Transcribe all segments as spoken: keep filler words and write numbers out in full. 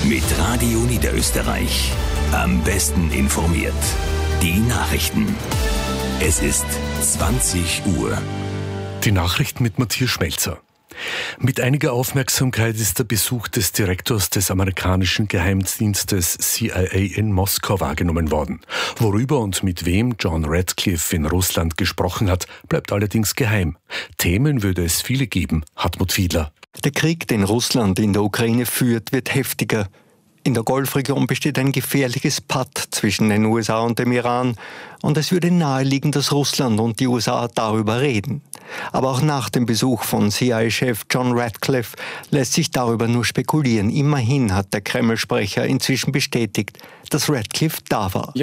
Mit Radio Niederösterreich. Am besten informiert. Die Nachrichten. Es ist zwanzig Uhr. Die Nachrichten mit Matthias Schmelzer. Mit einiger Aufmerksamkeit ist der Besuch des Direktors des amerikanischen Geheimdienstes C I A in Moskau wahrgenommen worden. Worüber und mit wem John Ratcliffe in Russland gesprochen hat, bleibt allerdings geheim. Themen würde es viele geben, Hartmut Fiedler. Der Krieg, den Russland in der Ukraine führt, wird heftiger. In der Golfregion besteht ein gefährliches Patt zwischen den U S A und dem Iran und es würde naheliegen, dass Russland und die U S A darüber reden. Aber auch nach dem Besuch von C I A-Chef John Ratcliffe lässt sich darüber nur spekulieren. Immerhin hat der Kreml-Sprecher inzwischen bestätigt, dass Ratcliffe da war.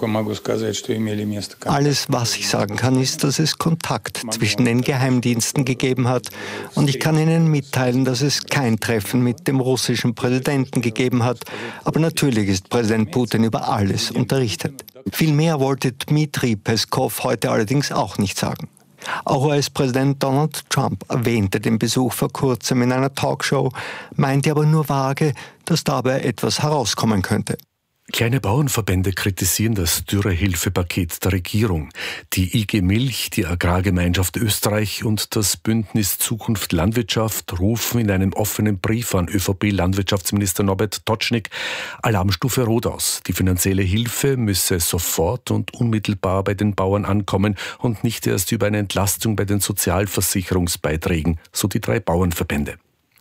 Alles, was ich sagen kann, ist, dass es Kontakt zwischen den Geheimdiensten gegeben hat. Und ich kann Ihnen mitteilen, dass es kein Treffen mit dem russischen Präsidenten gegeben hat. Aber natürlich ist Präsident Putin über alles unterrichtet. Viel mehr wollte Dmitri Peskov heute allerdings auch nicht sagen. Auch U S-Präsident Donald Trump erwähnte den Besuch vor kurzem in einer Talkshow, meinte aber nur vage, dass dabei etwas herauskommen könnte. Kleine Bauernverbände kritisieren das Dürrehilfepaket der Regierung. Die I G Milch, die Agrargemeinschaft Österreich und das Bündnis Zukunft Landwirtschaft rufen in einem offenen Brief an ÖVP-Landwirtschaftsminister Norbert Totschnig Alarmstufe Rot aus. Die finanzielle Hilfe müsse sofort und unmittelbar bei den Bauern ankommen und nicht erst über eine Entlastung bei den Sozialversicherungsbeiträgen, so die drei Bauernverbände.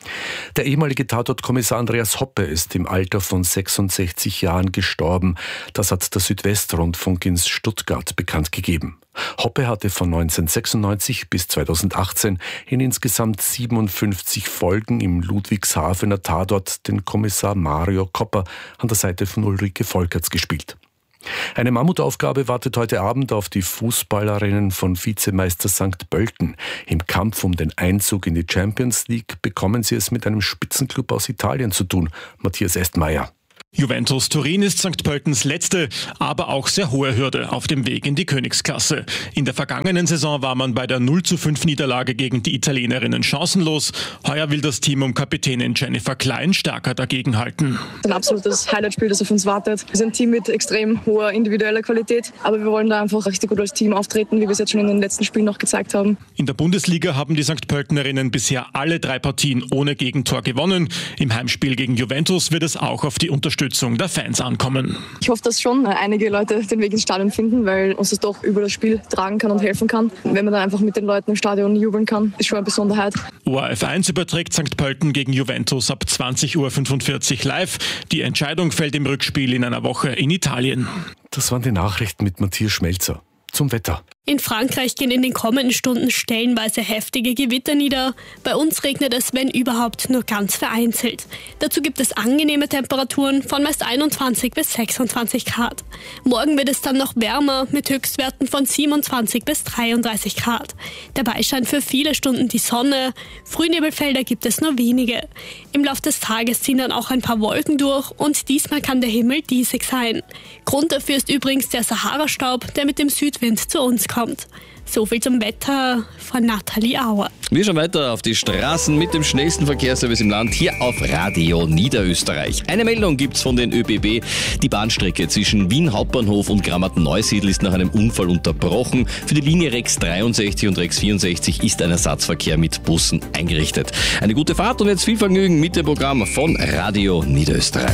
Der ehemalige Tatortkommissar Andreas Hoppe ist im Alter von sechsundsechzig Jahren gestorben. Das hat der Südwestrundfunk in Stuttgart bekannt gegeben. Hoppe hatte von neunzehnhundertsechsundneunzig bis zweitausendachtzehn in insgesamt siebenundfünfzig Folgen im Ludwigshafener Tatort den Kommissar Mario Kopper an der Seite von Ulrike Volkerts gespielt. Eine Mammutaufgabe wartet heute Abend auf die Fußballerinnen von Vizemeister Sankt Pölten. Im Kampf um den Einzug in die Champions League bekommen sie es mit einem Spitzenclub aus Italien zu tun. Matthias Estmeier. Juventus Turin ist Sankt Pöltens letzte, aber auch sehr hohe Hürde auf dem Weg in die Königsklasse. In der vergangenen Saison war man bei der null zu fünf Niederlage gegen die Italienerinnen chancenlos. Heuer will das Team um Kapitänin Jennifer Klein stärker dagegenhalten. Ein absolutes Highlight-Spiel, das auf uns wartet. Wir sind ein Team mit extrem hoher individueller Qualität, aber wir wollen da einfach richtig gut als Team auftreten, wie wir es jetzt schon in den letzten Spielen noch gezeigt haben. In der Bundesliga haben die Sankt Pöltenerinnen bisher alle drei Partien ohne Gegentor gewonnen. Im Heimspiel gegen Juventus wird es auch auf die Unterstützung der Fans ankommen. Ich hoffe, dass schon einige Leute den Weg ins Stadion finden, weil uns das doch über das Spiel tragen kann und helfen kann. Wenn man dann einfach mit den Leuten im Stadion jubeln kann, ist schon eine Besonderheit. O R F eins überträgt Sankt Pölten gegen Juventus ab zwanzig Uhr fünfundvierzig live. Die Entscheidung fällt im Rückspiel in einer Woche in Italien. Das waren die Nachrichten mit Matthias Schmelzer. Zum Wetter. In Frankreich gehen in den kommenden Stunden stellenweise heftige Gewitter nieder. Bei uns regnet es, wenn überhaupt, nur ganz vereinzelt. Dazu gibt es angenehme Temperaturen von meist einundzwanzig bis sechsundzwanzig Grad. Morgen wird es dann noch wärmer mit Höchstwerten von siebenundzwanzig bis dreiunddreißig Grad. Dabei scheint für viele Stunden die Sonne. Frühnebelfelder gibt es nur wenige. Im Laufe des Tages ziehen dann auch ein paar Wolken durch und diesmal kann der Himmel diesig sein. Grund dafür ist übrigens der Sahara-Staub, der mit dem Südwind zu uns kommt. So viel zum Wetter von Nathalie Auer. Wir schauen weiter auf die Straßen mit dem schnellsten Verkehrsservice im Land, hier auf Radio Niederösterreich. Eine Meldung gibt's von den ÖBB. Die Bahnstrecke zwischen Wien Hauptbahnhof und Grammatten-Neusiedl ist nach einem Unfall unterbrochen. Für die Linie Rex dreiundsechzig und Rex vierundsechzig ist ein Ersatzverkehr mit Bussen eingerichtet. Eine gute Fahrt und jetzt viel Vergnügen mit dem Programm von Radio Niederösterreich.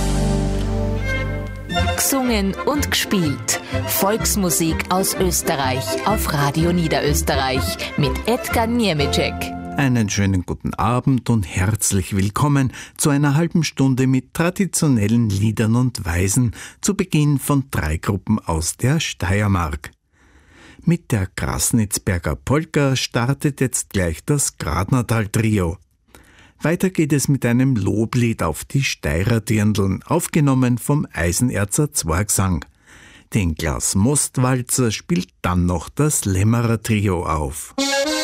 Gesungen und gespielt. Volksmusik aus Österreich auf Radio Niederösterreich mit Edgar Niemeczek. Einen schönen guten Abend und herzlich willkommen zu einer halben Stunde mit traditionellen Liedern und Weisen zu Beginn von drei Gruppen aus der Steiermark. Mit der Grasnitzberger Polka startet jetzt gleich das Gradnertal-Trio. Weiter geht es mit einem Loblied auf die Steirer Dirndln, aufgenommen vom Eisenerzer Zwergsang. Den Glas Mostwalzer spielt dann noch das Lämmerer Trio auf.